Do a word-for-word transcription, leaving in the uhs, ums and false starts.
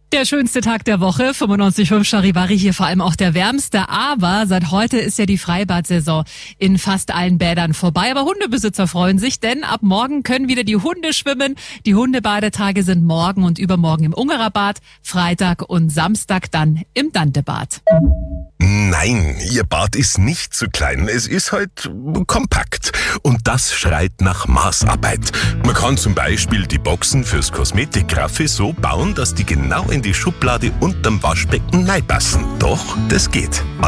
Der schönste Tag der Woche, fünfundneunzig Komma fünf Charivari, hier vor allem auch der wärmste. Aber seit heute ist ja die Freibad-Saison in fast allen Bädern vorbei. Aber Hundebesitzer freuen sich, denn ab morgen können wieder die Hunde schwimmen. Die Hundebadetage sind morgen und übermorgen im Ungererbad, Freitag und Samstag dann im Dantebad. Nein, Ihr Bad ist nicht zu klein. Es ist halt kompakt. Und das schreit nach Maßarbeit. Man kann zum Beispiel die Boxen fürs Kosmetikgraffi so bauen, dass die genau in die Schublade unterm Waschbecken reinpassen. Doch, das geht.